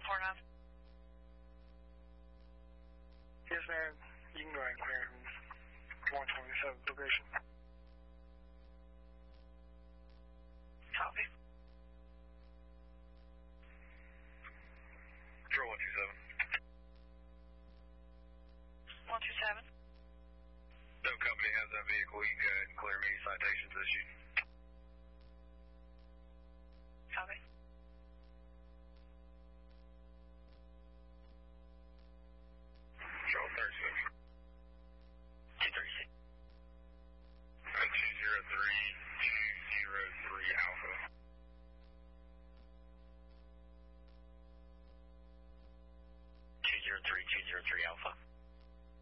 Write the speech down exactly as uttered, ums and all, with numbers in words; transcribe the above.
four nine. Yes, ma'am. You can go ahead and clear from one twenty-seven location. Copy. Control one two seven. one two seven. No company has that vehicle. You can go ahead and clear me. Citations issued.